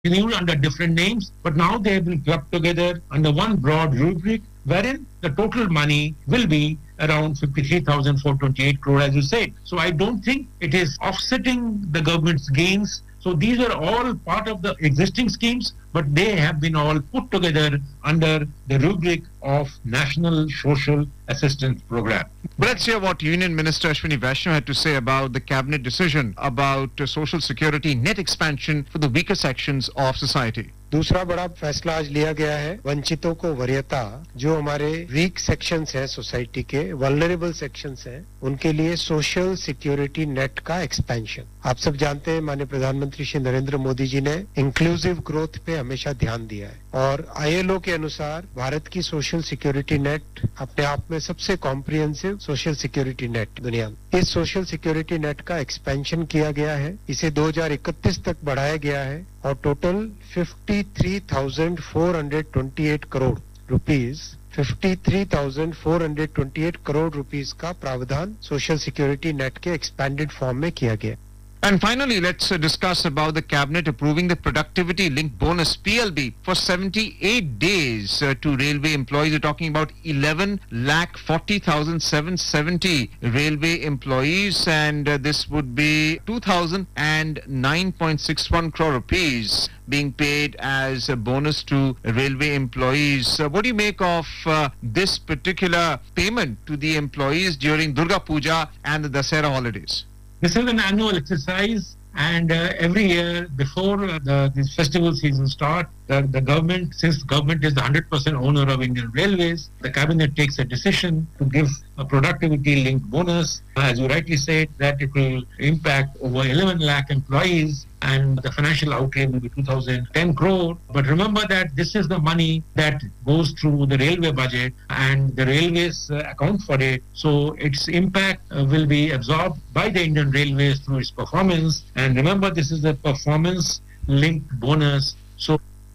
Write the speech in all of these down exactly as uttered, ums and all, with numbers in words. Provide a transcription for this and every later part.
continued under different names, but now they have been clubbed together under one broad rubric, wherein the total money will be around fifty-three thousand four hundred twenty-eight crore, as you said. So I don't think it is offsetting the government's gains. So these are all part of the existing schemes, but they have been all put together under the rubric of National Social Assistance Program. But let's hear what Union Minister Ashwini Vaishnaw had to say about the cabinet decision about uh, social security net expansion for the weaker sections of society. दूसरा बड़ा फैसला आज लिया गया है वंचितों को वरीयता जो हमारे वीक सेक्शंस हैं सोसाइटी के वल्नरेबल सेक्शंस हैं उनके लिए सोशल सिक्योरिटी नेट का एक्सपेंशन आप सब जानते हैं माननीय प्रधानमंत्री श्री नरेंद्र मोदी जी ने इंक्लूसिव ग्रोथ पे हमेशा ध्यान दिया है और आईएलओ के अनुसार भारत की सोशल सिक्योरिटी नेट अपने आप में सबसे कॉम्प्रिहेंसिव सोशल सिक्योरिटी नेट दुनिया में इस सोशल सिक्योरिटी नेट का एक्सपेंशन किया गया है इसे दो हज़ार इकतीस तक बढ़ाया गया है और total fifty-three thousand four hundred twenty-eight crore rupees fifty-three thousand four hundred twenty-eight crore rupees का प्रावधान सोशल सिक्योरिटी नेट के एक्सपेंडेड फॉर्म में किया गया. And finally, let's uh, discuss about the cabinet approving the productivity linked bonus P L B for seventy-eight days uh, to railway employees. We're talking about eleven lakh forty thousand seven hundred seventy railway employees, and uh, this would be two thousand nine point six one crore rupees being paid as a bonus to railway employees. Uh, what do you make of uh, this particular payment to the employees during Durga Puja and the Dussehra holidays? This is an annual exercise, and uh, every year before uh, the, the festival season start, the, the government, since government is the one hundred percent owner of Indian Railways, the cabinet takes a decision to give a productivity-linked bonus. As you rightly said, that it will impact over eleven lakh employees, and the financial outlay will be two thousand ten crore. But remember that this is the money that goes through the railway budget, and the railways uh, account for it. So its impact uh, will be absorbed by the Indian Railways through its performance. And remember, this is a performance-linked bonus. So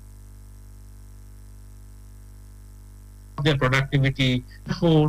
their productivity for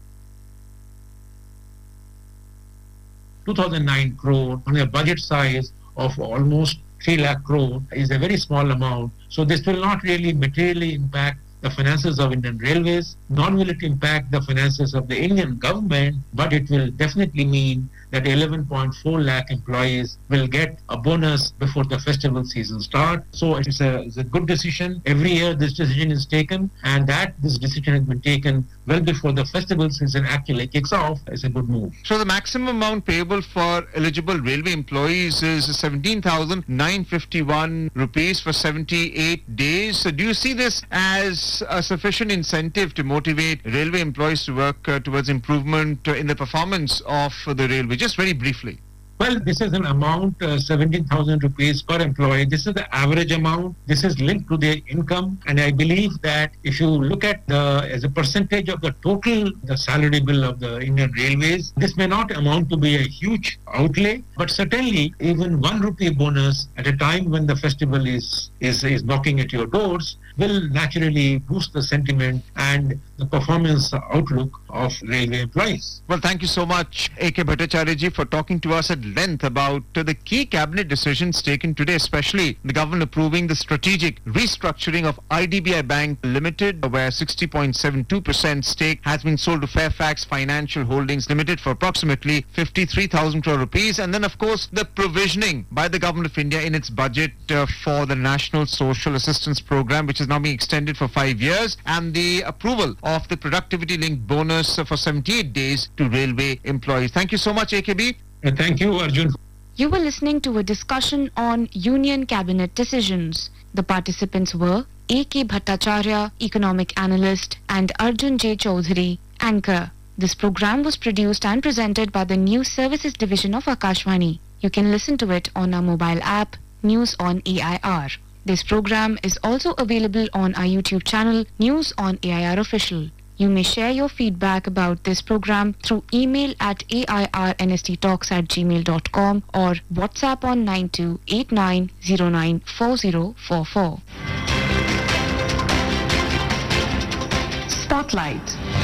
two thousand nine crore on a budget size of almost three lakh crore is a very small amount. So this will not really materially impact the finances of Indian Railways, nor will it impact the finances of the Indian government, but it will definitely mean that eleven point four lakh employees will get a bonus before the festival season starts. So it's a, it's a good decision. Every year this decision is taken, and that this decision has been taken well before the festival season actually kicks off is a good move. So the maximum amount payable for eligible railway employees is seventeen thousand nine hundred fifty-one rupees for seventy-eight days. So do you see this as a sufficient incentive to motivate railway employees to work uh, towards improvement uh, in the performance of uh, the railway? Just very briefly. Well, this is an amount, uh, seventeen thousand rupees per employee. This is the average amount. This is linked to their income. And I believe that if you look at the, as a percentage of the total, the salary bill of the Indian Railways, this may not amount to be a huge outlay, but certainly even one rupee bonus at a time when the festival is, is, is knocking at your doors will naturally boost the sentiment and the performance outlook of railway employees. Well, thank you so much, A K Bhattacharya ji, for talking to us at length about uh, the key cabinet decisions taken today, especially the government approving the strategic restructuring of I D B I Bank Limited, where sixty point seven two percent stake has been sold to Fairfax Financial Holdings Limited for approximately fifty-three thousand crore rupees. And then, of course, the provisioning by the Government of India in its budget uh, for the National Social Assistance Program, which is now being extended for five years, and the approval of the productivity-linked bonus uh, for seventy-eight days to railway employees. Thank you so much, A K B. Uh, thank you, Arjun. You were listening to a discussion on Union Cabinet decisions. The participants were A K Bhattacharya, Economic Analyst, and Arjun J. Chaudhary, Anchor. This program was produced and presented by the News Services Division of Akashvani. You can listen to it on our mobile app, News on A I R. This program is also available on our YouTube channel, News on A I R Official. You may share your feedback about this program through email at a i r n s t talks at gmail dot com or WhatsApp on nine two eight nine zero nine four zero four four. Spotlight.